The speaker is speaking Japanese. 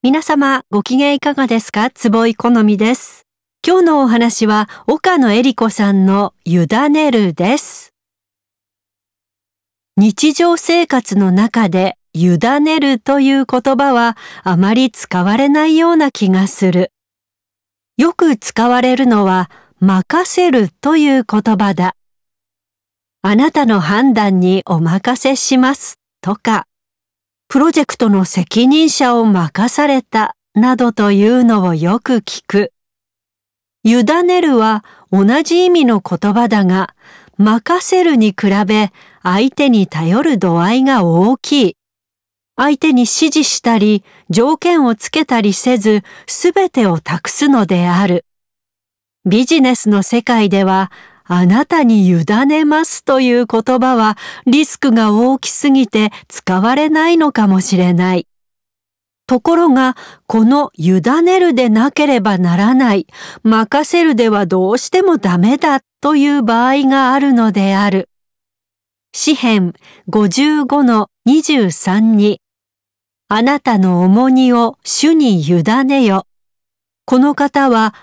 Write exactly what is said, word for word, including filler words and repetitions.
皆様ご機嫌いかがですか？坪井好みです。今日のお話は岡野恵里子さんの委ねるです。日常生活の中で委ねるという言葉はあまり使われないような気がする。よく使われるのは任せるという言葉だ。あなたの判断にお任せしますとか、プロジェクトの責任者を任されたなどというのをよく聞く。委ねるは同じ意味の言葉だが、任せるに比べ相手に頼る度合いが大きい。相手に指示したり条件をつけたりせず、すべてを託すのである。ビジネスの世界では、あなたに委ねますという言葉はリスクが大きすぎて使われないのかもしれない。ところが、この委ねるでなければならない、任せるではどうしてもダメだという場合があるのである。詩編ごじゅうごのにじゅうさんに、あなたの重荷を主に委ねよ。この方は